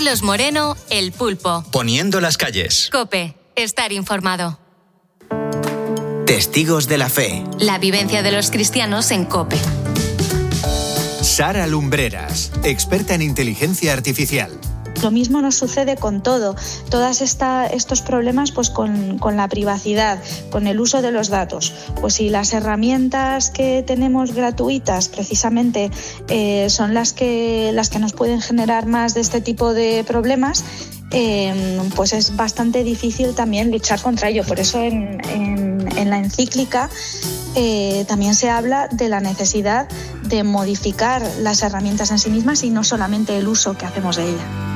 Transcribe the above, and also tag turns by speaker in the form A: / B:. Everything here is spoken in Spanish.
A: Carlos Moreno, El Pulpo.
B: Poniendo las calles.
A: COPE. Estar informado.
C: Testigos de la fe.
A: La vivencia de los cristianos en COPE.
D: Sara Lumbreras, experta en inteligencia artificial.
E: Lo mismo nos sucede con todo. Todos estos problemas pues con la privacidad, con el uso de los datos. Pues si las herramientas que tenemos gratuitas precisamente son las que nos pueden generar más de este tipo de problemas, pues es bastante difícil también luchar contra ello. Por eso en la encíclica también se habla de la necesidad de modificar las herramientas en sí mismas y no solamente el uso que hacemos de ellas.